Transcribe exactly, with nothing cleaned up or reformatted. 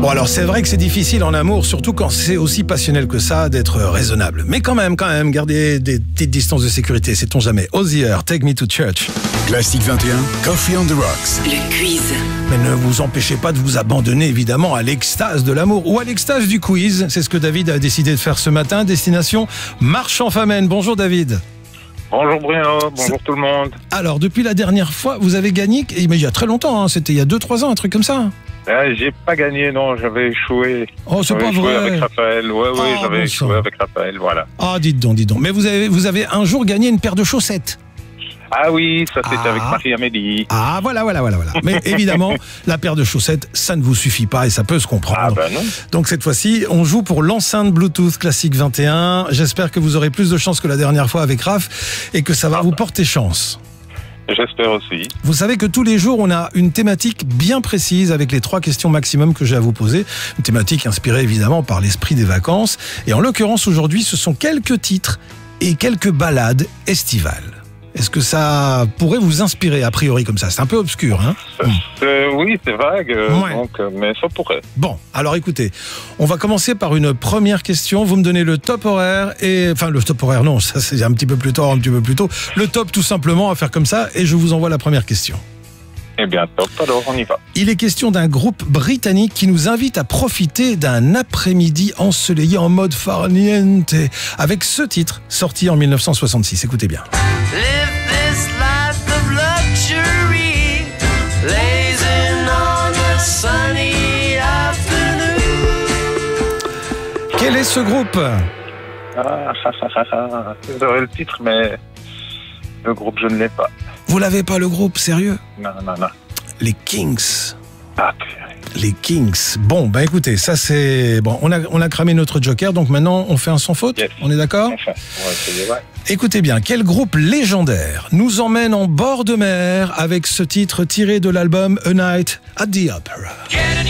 Bon alors c'est vrai que c'est difficile en amour, surtout quand c'est aussi passionnel que ça, d'être raisonnable. Mais quand même, quand même, gardez des petites distances de sécurité, sait-on jamais. Osier, Take Me to Church. Classique vingt et un, Coffee on the Rocks. Le quiz. Mais ne vous empêchez pas de vous abandonner évidemment à l'extase de l'amour ou à l'extase du quiz. C'est ce que David a décidé de faire ce matin. Destination Marchand-Famenne. Bonjour David. Bonjour Bruno, bonjour tout le monde. Alors depuis la dernière fois, vous avez gagné, mais il y a très longtemps, hein, c'était il y a deux trois ans, un truc comme ça. Euh, j'ai pas gagné, non, j'avais échoué. Oh, c'est J'avais pas échoué vrai. avec Raphaël, ouais, oui, Ah, j'avais bon échoué sang. avec Raphaël, voilà. Ah, dites donc, dites donc. Mais vous avez, vous avez un jour gagné une paire de chaussettes. Ah oui, ça c'était Ah. avec Marie-Amélie. Ah, voilà, voilà, voilà, voilà. Mais évidemment, la paire de chaussettes, ça ne vous suffit pas et ça peut se comprendre. Ah ben non. Donc cette fois-ci, on joue pour l'enceinte Bluetooth Classique vingt et un. J'espère que vous aurez plus de chance que la dernière fois avec Raph et que ça va vous porter chance. J'espère aussi. Vous savez que tous les jours, on a une thématique bien précise avec les trois questions maximum que j'ai à vous poser. Une thématique inspirée évidemment par l'esprit des vacances. Et en l'occurrence, aujourd'hui, ce sont quelques titres et quelques ballades estivales. Est-ce que ça pourrait vous inspirer a priori comme ça? C'est un peu obscur, hein? Euh, oui, c'est vague, euh, Ouais. donc, euh, mais ça pourrait. Bon, alors écoutez, on va commencer par une première question. Vous me donnez le top horaire et... Enfin, le top horaire, non, ça c'est un petit peu plus tard, un petit peu plus tôt. Le top tout simplement, à faire comme ça, et je vous envoie la première question. Eh bien, top, alors on y va. Il est question d'un groupe britannique qui nous invite à profiter d'un après-midi ensoleillé en mode farniente avec ce titre sorti en mille neuf cent soixante-six. Écoutez bien. Live this life of luxury, blazing on a sunny afternoon. Quel est ce groupe? Ah, ah, ah, ah, ah. J'aurais le titre, mais le groupe, je ne l'ai pas. Vous l'avez pas le groupe, sérieux? Non, non, non. Les Kings. Ah, purée. Les Kings. Bon, bah écoutez, ça c'est... Bon, on a, on a cramé notre joker, donc maintenant on fait un sans faute. Yes. On est d'accord? Enfin, on va essayer, ouais. Écoutez bien, quel groupe légendaire nous emmène en bord de mer avec ce titre tiré de l'album A Night at the Opera?